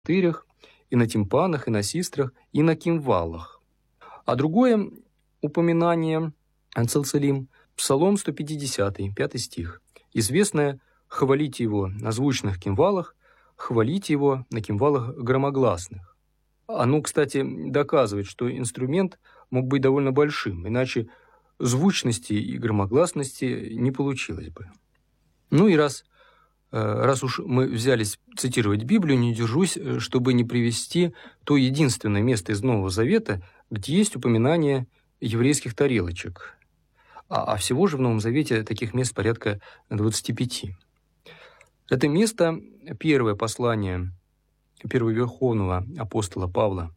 псалтырях, и на тимпанах, и на систрах, и на кимвалах. А другое упоминание Цалцалим – Псалом 150, 5 стих. Известное «хвалите его на звучных кимвалах, хвалите его на кимвалах громогласных». Оно, кстати, доказывает, что инструмент мог быть довольно большим, иначе звучности и громогласности не получилось бы. Ну и раз уж мы взялись цитировать Библию, не держусь, чтобы не привести то единственное место из Нового Завета, где есть упоминание еврейских тарелочек. А всего же в Новом Завете таких мест порядка 25. Это место – первое послание первоверховного апостола Павла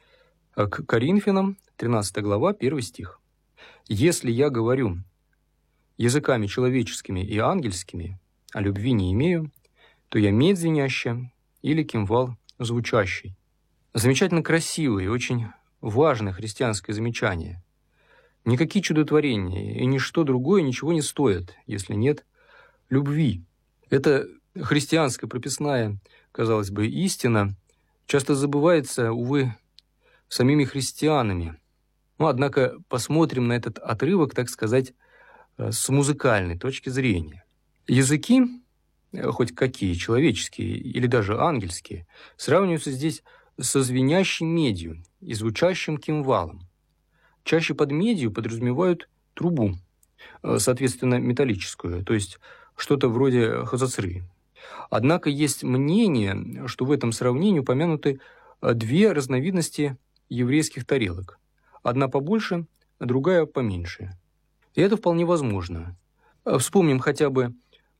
к Коринфянам, 13 глава, 1 стих. «Если я говорю языками человеческими и ангельскими, а любви не имею, то я медь звенящая или кимвал звучащий». Замечательно красивое и очень важное христианское замечание. Никакие чудотворения и ничто другое ничего не стоят, если нет любви. Это христианская прописная, казалось бы, истина часто забывается, увы, самими христианами. Однако посмотрим на этот отрывок, так сказать, с музыкальной точки зрения. Языки, хоть какие, человеческие или даже ангельские, сравниваются здесь со звенящей медью и звучащим кимвалом. Чаще под медью подразумевают трубу, соответственно, металлическую, то есть что-то вроде хазацры. Однако есть мнение, что в этом сравнении упомянуты две разновидности еврейских тарелок. Одна побольше, а другая поменьше. И это вполне возможно. Вспомним хотя бы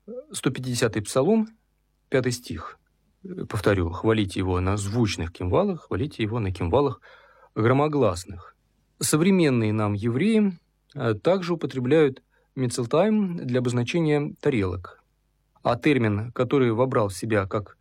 150-й Псалом, 5 стих. Повторю, хвалите его на звучных кимвалах, хвалите его на кимвалах громогласных. Современные нам евреи также употребляют мецалтайм для обозначения тарелок. А термин, который вобрал в себя как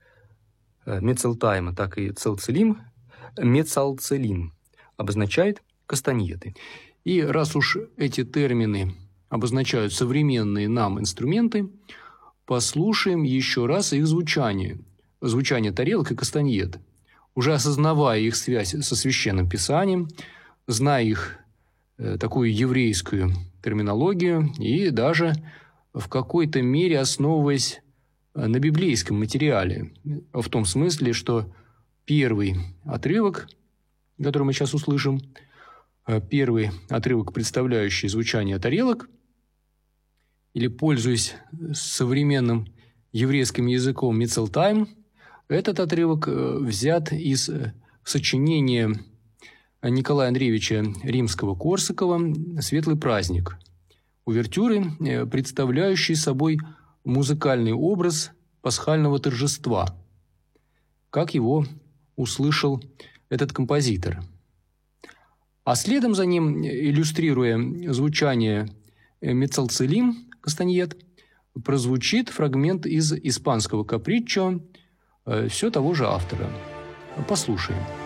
мецалтайм, так и цалцелим, мецалцелим, обозначает кастаньеты. И раз уж эти термины обозначают современные нам инструменты, послушаем еще раз их звучание тарелок и кастаньет, уже осознавая их связь со Священным Писанием, зная их такую еврейскую терминологию и даже в какой-то мере основываясь на библейском материале, в том смысле, что первый отрывок, который мы сейчас услышим, первый отрывок, представляющий звучание тарелок, или, пользуясь современным еврейским языком, мецалтайм, этот отрывок взят из сочинения Николая Андреевича Римского-Корсакова «Светлый праздник», увертюры, представляющие собой музыкальный образ пасхального торжества, как его услышал этот композитор. А следом за ним, иллюстрируя звучание мецалцелим, кастаньет, прозвучит фрагмент из испанского каприччо все того же автора. Послушаем.